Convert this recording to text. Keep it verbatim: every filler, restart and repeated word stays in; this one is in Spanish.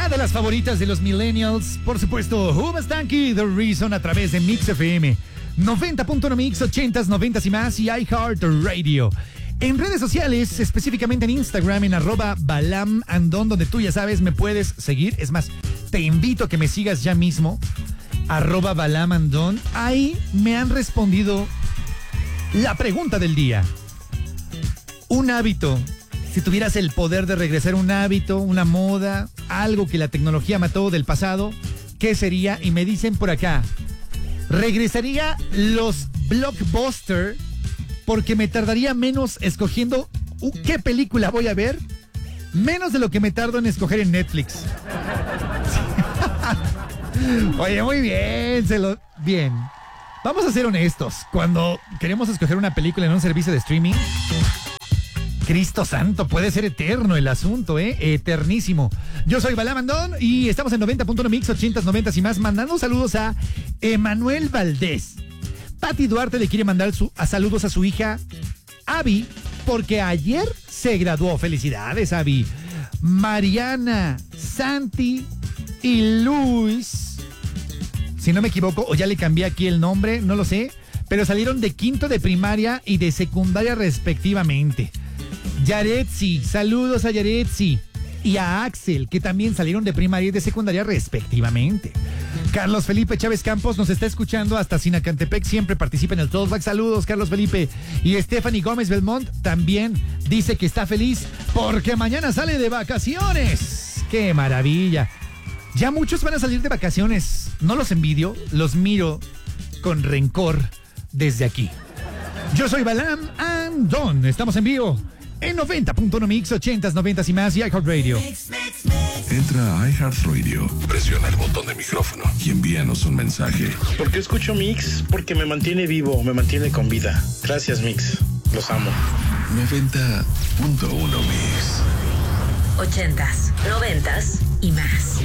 Una de las favoritas de los millennials, por supuesto, Hoobastanky, The Reason, a través de Mix F M noventa punto uno Mix, ochentas, noventas y más, y iHeartRadio. En redes sociales, específicamente en Instagram, en arroba Balam Andón, donde tú ya sabes, me puedes seguir. Es más, te invito a que me sigas ya mismo, arroba Balam Andón. Ahí me han respondido la pregunta del día. Un hábito, si tuvieras el poder de regresar un hábito, una moda, algo que la tecnología mató del pasado, ¿qué sería? Y me dicen por acá, regresaría los blockbuster porque me tardaría menos escogiendo uh, qué película voy a ver, menos de lo que me tardo en escoger en Netflix. Oye, muy bien, se lo... Bien. Vamos a ser honestos. Cuando queremos escoger una película en un servicio de streaming, Cristo santo, puede ser eterno el asunto, ¿eh? Eternísimo. Yo soy Balam Andón y estamos en noventa punto uno Mix, ochentas, noventas y más, mandando saludos a Emanuel Valdés. Pati Duarte le quiere mandar su, a saludos a su hija Abby, porque ayer se graduó. Felicidades, Abby. Mariana, Santi y Luis, si no me equivoco, o ya le cambié aquí el nombre, no lo sé, pero salieron de quinto de primaria y de secundaria respectivamente. Yaretsi, saludos a Yaretsi y a Axel, que también salieron de primaria y de secundaria respectivamente. Carlos Felipe Chávez Campos nos está escuchando hasta Sinacantepec, siempre participa en el Talkback. Saludos, Carlos Felipe. Y Stephanie Gómez Belmont también dice que está feliz porque mañana sale de vacaciones. ¡Qué maravilla! Ya muchos van a salir de vacaciones. No los envidio, los miro con rencor desde aquí. Yo soy Balam Andón. Estamos en vivo en noventa punto uno Mix, ochentas, noventas y más, y iHeartRadio. Entra a iHeartRadio, presiona el botón de micrófono y envíanos un mensaje. ¿Por qué escucho Mix? Porque me mantiene vivo, me mantiene con vida. Gracias, Mix. Los amo. noventa punto uno Mix. Ochentas, noventas y más.